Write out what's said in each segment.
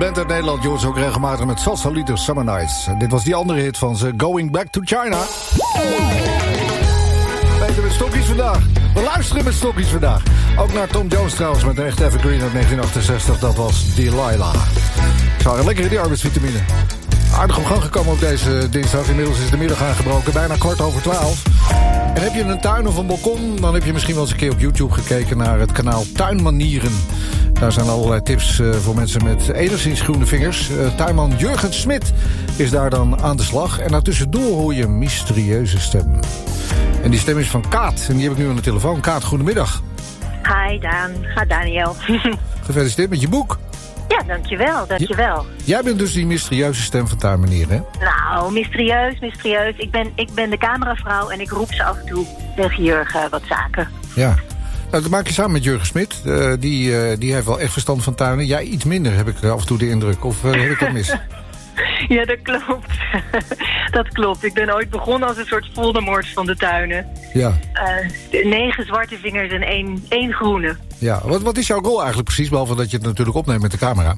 band uit Nederland. Je hoort ze ook regelmatig met Salsalito Summer Nights. En dit was die andere hit van ze, Going Back to China. Weten met stokjes vandaag. We luisteren met stokjes vandaag. Ook naar Tom Jones trouwens met een echt evergreen uit 1968. Dat was Delilah. Zo, lekker in die arbeidsvitamine. Aardig op gang gekomen op deze dinsdag. Inmiddels is de middag aangebroken, bijna 12:15. En heb je een tuin of een balkon, dan heb je misschien wel eens een keer op YouTube gekeken naar het kanaal Tuinmanieren. Daar zijn allerlei tips voor mensen met enigszins groene vingers. Tuinman Jurgen Smit is daar dan aan de slag. En daartussendoor hoor je een mysterieuze stem. En die stem is van Kaat. En die heb ik nu aan de telefoon. Kaat, goedemiddag. Hi Daan. Hi Daniel. Gefeliciteerd met je boek. Ja, dankjewel. Jij bent dus die mysterieuze stem van Tuinmanieren, hè? Nou, mysterieus. Ik ben de cameravrouw en ik roep ze af en toe tegen Jurgen wat zaken. Ja. Nou, dat maak je samen met Jurgen Smit. Die heeft wel echt verstand van tuinen. Jij iets minder, heb ik af en toe de indruk. Of heb ik dat mis? Ja, dat klopt. Dat klopt. Ik ben ooit begonnen als een soort Voldemort van de tuinen. Ja. 9 zwarte vingers en één groene. Ja. Wat is jouw rol eigenlijk precies? Behalve dat je het natuurlijk opneemt met de camera.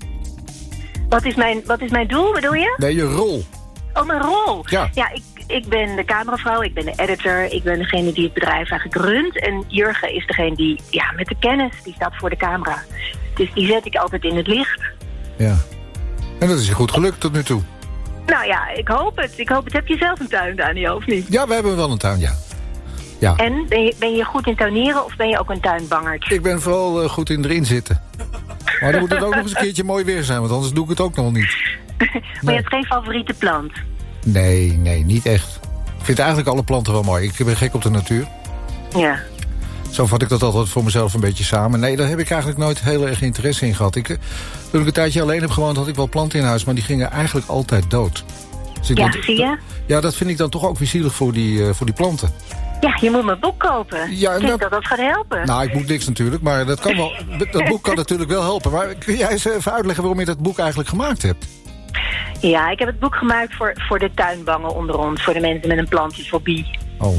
Wat is mijn doel, bedoel je? Nee, je rol. Oh, mijn rol? Ja. Ja, ik ben de cameravrouw, ik ben de editor, ik ben degene die het bedrijf eigenlijk runt. En Jurgen is degene die, met de kennis, die staat voor de camera. Dus die zet ik altijd in het licht. Ja. En dat is je goed gelukt tot nu toe. Nou ja, ik hoop het. Heb je zelf een tuin, Daniel, of niet? Ja, we hebben wel een tuin, ja. En ben je goed in tuinieren of ben je ook een tuinbangert? Ik ben vooral goed in erin zitten. Maar dan moet het ook nog eens een keertje mooi weer zijn, want anders doe ik het ook nog niet. Maar je hebt geen favoriete plant? Nee, niet echt. Ik vind eigenlijk alle planten wel mooi. Ik ben gek op de natuur. Ja. Zo vat ik dat altijd voor mezelf een beetje samen. Nee, daar heb ik eigenlijk nooit heel erg interesse in gehad. Toen ik een tijdje alleen heb gewoond, had ik wel planten in huis, maar die gingen eigenlijk altijd dood. Dus zie je? Ja, dat vind ik dan toch ook weer zielig voor die planten. Ja, je moet mijn boek kopen. Ja, ik denk dat gaat helpen. Nou, ik moet niks natuurlijk, maar dat kan wel. Dat boek kan natuurlijk wel helpen. Maar kun jij eens even uitleggen waarom je dat boek eigenlijk gemaakt hebt? Ja, ik heb het boek gemaakt voor de tuinbangen onder ons. Voor de mensen met een plantenfobie. Oh.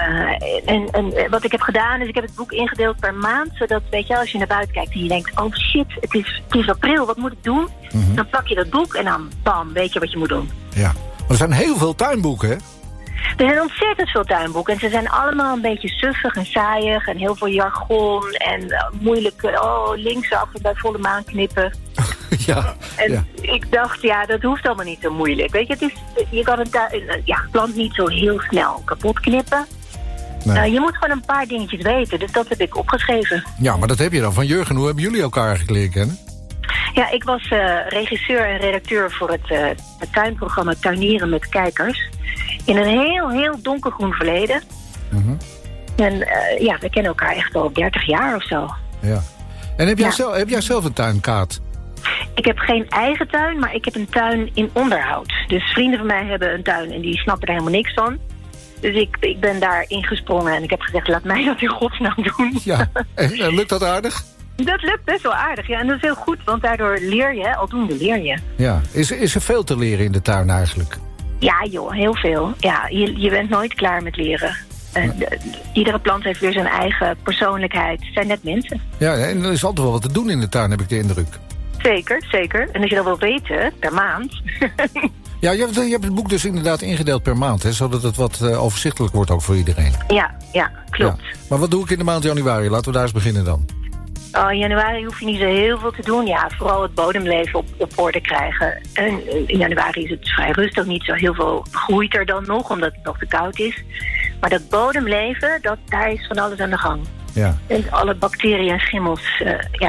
En wat ik heb gedaan is, ik heb het boek ingedeeld per maand. Zodat, weet je, als je naar buiten kijkt en je denkt, oh shit, het is april, wat moet ik doen? Mm-hmm. Dan pak je dat boek en dan bam, weet je wat je moet doen. Ja, maar er zijn heel veel tuinboeken, hè? Er zijn ontzettend veel tuinboeken. En ze zijn allemaal een beetje suffig en saaiig. En heel veel jargon. En moeilijk, linksaf en bij volle maan knippen. Ja. En ik dacht, dat hoeft allemaal niet zo moeilijk. Weet je, je kan een plant niet zo heel snel kapot knippen. Nee. Je moet gewoon een paar dingetjes weten. Dus dat heb ik opgeschreven. Ja, maar dat heb je dan van Jurgen. Hoe hebben jullie elkaar eigenlijk leren kennen? Ja, ik was regisseur en redacteur voor het tuinprogramma Tuinieren met Kijkers. In een heel, heel donkergroen verleden. Mm-hmm. En we kennen elkaar echt al 30 jaar of zo. Ja. En heb jij zelf een tuin, Kaat? Ik heb geen eigen tuin, maar ik heb een tuin in onderhoud. Dus vrienden van mij hebben een tuin en die snappen er helemaal niks van. Dus ik ben daar ingesprongen en ik heb gezegd, laat mij dat in godsnaam doen. Ja, en lukt dat aardig? Dat lukt best wel aardig, ja. En dat is heel goed, want daardoor leer je, aldoende leer je. Ja, is er veel te leren in de tuin eigenlijk? Ja joh, heel veel. Ja, je bent nooit klaar met leren. Iedere plant heeft weer zijn eigen persoonlijkheid. Het zijn net mensen. Ja, en er is altijd wel wat te doen in de tuin, heb ik de indruk. Zeker. En als je dat wil weten, per maand. Ja, je hebt het boek dus inderdaad ingedeeld per maand, hè, zodat het wat overzichtelijk wordt ook voor iedereen. Ja, klopt. Ja. Maar wat doe ik in de maand januari? Laten we daar eens beginnen dan. In januari hoef je niet zo heel veel te doen. Ja, vooral het bodemleven op orde krijgen. En in januari is het vrij rustig. Niet zo heel veel groeit er dan nog, omdat het nog te koud is. Maar dat bodemleven, daar is van alles aan de gang. Ja. En alle bacteriën en schimmels,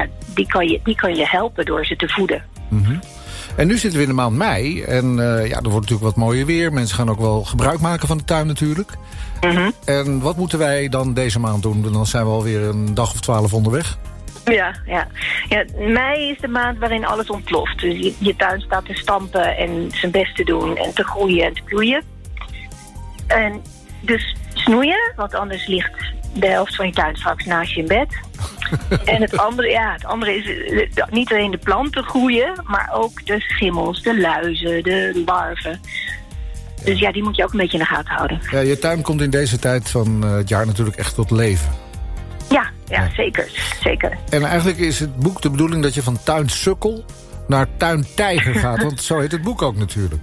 die kan je helpen door ze te voeden. Mm-hmm. En nu zitten we in de maand mei. En er wordt natuurlijk wat mooier weer. Mensen gaan ook wel gebruik maken van de tuin natuurlijk. Mm-hmm. En wat moeten wij dan deze maand doen? Dan zijn we alweer een dag of 12 onderweg. Ja, mei is de maand waarin alles ontploft. Dus je tuin staat te stampen en zijn best te doen en te groeien en te bloeien. En dus snoeien, want anders ligt de helft van je tuin straks naast je in bed. En het andere is niet alleen de planten groeien, maar ook de schimmels, de luizen, de larven. Dus die moet je ook een beetje in de gaten houden. Ja, je tuin komt in deze tijd van het jaar natuurlijk echt tot leven. Ja, zeker. En eigenlijk is het boek de bedoeling dat je van tuinsukkel naar Tuin Tijger gaat. Want zo heet het boek ook natuurlijk.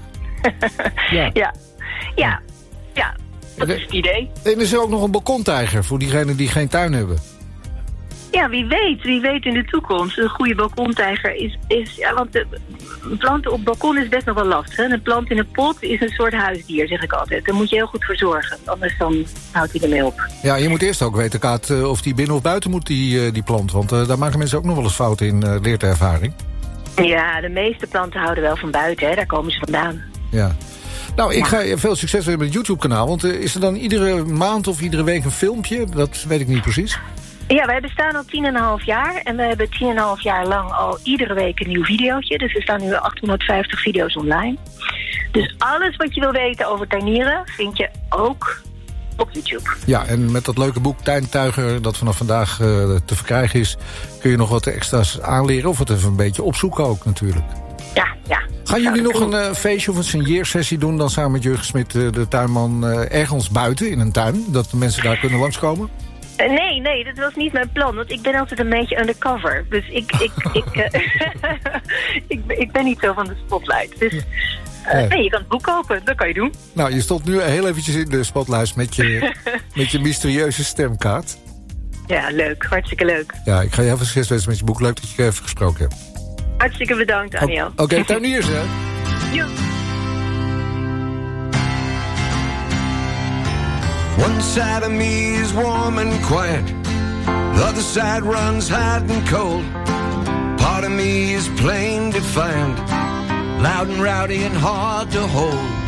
Ja, dat is het idee. En is er ook nog een balkontijger voor diegenen die geen tuin hebben? Ja, wie weet in de toekomst. Een goede balkontijger is want de planten op balkon is best nog wel lastig. Hè? Een plant in een pot is een soort huisdier, zeg ik altijd. Daar moet je heel goed voor zorgen, anders dan houdt hij ermee op. Ja, je moet eerst ook weten, Kaat, of die binnen of buiten moet, die plant. Want daar maken mensen ook nog wel eens fouten in, leert de ervaring. Ja, de meeste planten houden wel van buiten, hè? Daar komen ze vandaan. Ja. Nou, ik ga je veel succes weer met het YouTube-kanaal. Want is er dan iedere maand of iedere week een filmpje? Dat weet ik niet precies. Ja, wij bestaan al 10,5 jaar. En we hebben 10,5 jaar lang al iedere week een nieuw videootje. Dus er staan nu 850 video's online. Dus alles wat je wil weten over tuinieren vind je ook op YouTube. Ja, en met dat leuke boek Tuintuiger dat vanaf vandaag te verkrijgen is, kun je nog wat extra's aanleren of het even een beetje opzoeken ook natuurlijk. Ja. Gaan jullie nog een feestje of een signeersessie doen dan samen met Jurgen Smit, de tuinman, ergens buiten in een tuin? Dat de mensen daar kunnen langskomen? Nee, dat was niet mijn plan. Want ik ben altijd een beetje undercover. Dus ik ben niet zo van de spotlight. Dus nee, je kan het boek kopen. Dat kan je doen. Nou, je stond nu heel eventjes in de spotlight met je mysterieuze stemkaart. Ja, leuk. Hartstikke leuk. Ja, ik ga je heel veel succes wensen met je boek. Leuk dat je even gesproken hebt. Hartstikke bedankt, Daniel. Oké, tuiniers, hè? Jo. One side of me is warm and quiet. The other side runs hot and cold. Part of me is plain defiant, loud and rowdy and hard to hold.